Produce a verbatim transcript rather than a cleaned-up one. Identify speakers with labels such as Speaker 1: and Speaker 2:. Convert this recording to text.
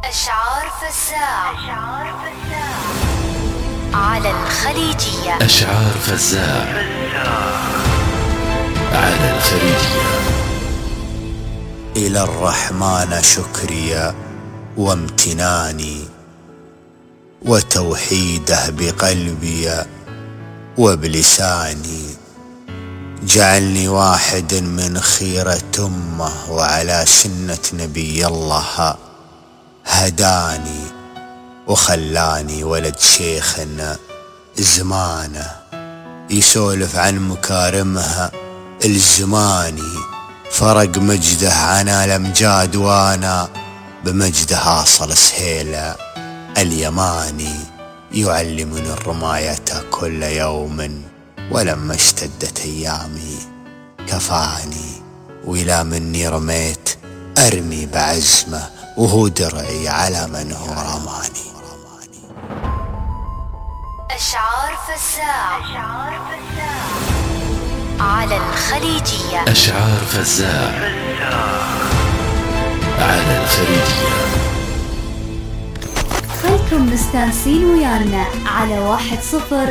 Speaker 1: أشعار فزاع على الخليجية.
Speaker 2: أشعار فزاع على الخليجية.
Speaker 3: إلى الرحمن شكري وامتناني وتوحيده بقلبي وبلساني، جعلني واحد من خيرة أمه وعلى سنة نبي الله هداني، وخلاني ولد شيخنا زمانه يسولف عن مكارمها الزماني، فرق مجده عن الأمجاد وانا بمجده أصل سهيلة اليماني، يعلمني الرماية كل يوم ولما اشتدت أيامي كفاني، وإلى مني رميت أرمي بعزمه وهو درعي على من هو رماني.
Speaker 1: أشعار فزاع على الخليجية.
Speaker 2: أشعار فزاع على الخليجية.
Speaker 4: خلكم مستانسين ويانا على واحد صفر